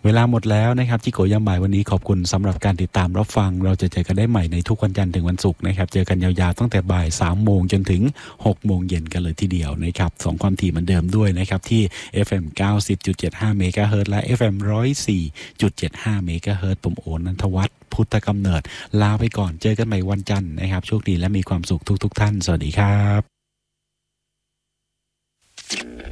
เวลาหมดแล้วนะครับจิโกยามบ่ายวันนี้ขอบคุณสำหรับการติดตามรับฟังเราจะเจอกันได้ใหม่ในทุกวันจันทร์ถึงวันศุกร์นะครับเจอกันยาวๆตั้งแต่บ่าย3 โมงจนถึง6 โมงเย็นกันเลยทีเดียวนะครับ2ความถี่เหมือนเดิมด้วยนะครับที่ FM 90.75 เมกะเฮิรตซ์และ FM 104.75 เมกะเฮิรตซ์ผมโอนันทวัฒน์พุทธกำเนิดลาไปก่อนเจอกันใหม่วันจันทร์นะครับโชคดีและมีความสุขทุกท่านสวัสดีครับ